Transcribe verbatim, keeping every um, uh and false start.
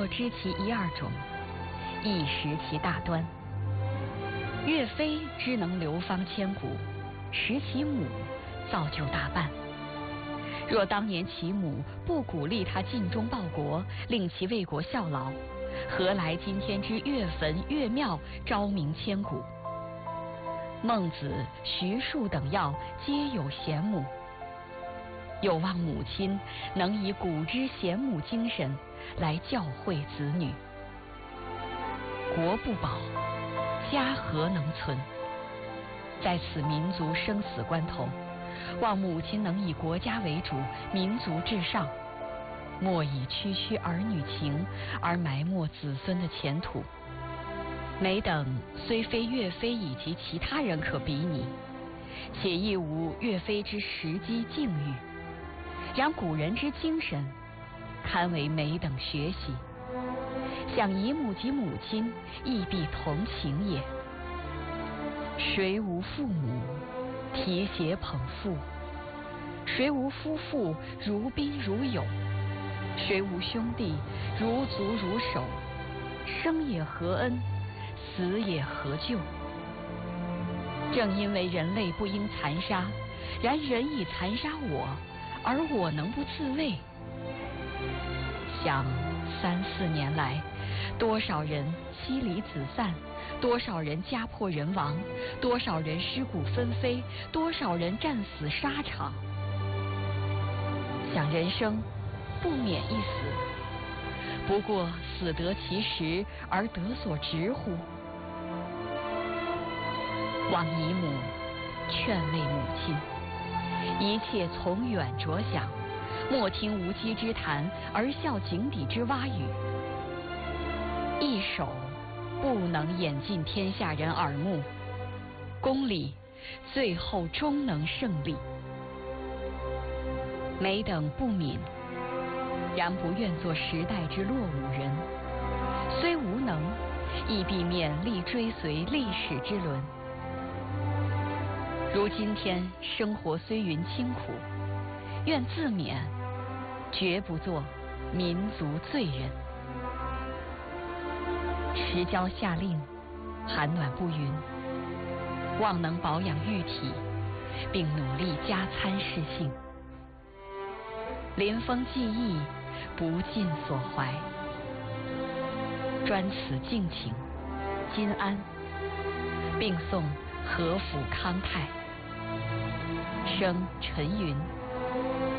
若知其一二种，亦识其大端。岳飞之能流芳千古，识其母，造就大半。若当年其母不鼓励他尽忠报国，令其为国效劳，何来今天之岳坟岳庙昭名千古？孟子、徐庶等药皆有贤母，有望母亲能以古之贤母精神来教诲子女。国不保，家何能存？在此民族生死关头，望母亲能以国家为主，民族至上，莫以区区儿女情而埋没子孙的前途。美等虽非岳飞以及其他人可比拟，且亦无岳飞之实机境遇，然古人之精神堪为美等学习。想姨母及母亲，亦必同情也。谁无父母，提携捧腹；谁无夫妇，如宾如友；谁无兄弟，如足如手。生也何恩，死也何救？正因为人类不应残杀，然人已残杀我，而我能不自卫？想三四年来，多少人妻离子散，多少人家破人亡，多少人尸骨纷飞，多少人战死沙场。想人生不免一死，不过死得其时而得所值乎？望姨母劝慰母亲，一切从远着想，莫听无稽之谈，而笑井底之蛙语。一手不能掩尽天下人耳目，公理最后终能胜利。美等不敏，然不愿做时代之落伍人，虽无能，亦必勉力追随历史之轮。如今天生活虽云清苦，愿自勉，绝不做民族罪人。持交下令，寒暖不匀，望能保养玉体，并努力加参适性。临风记忆，不尽所怀，专此敬请，金安，并送和府康泰。生陈云。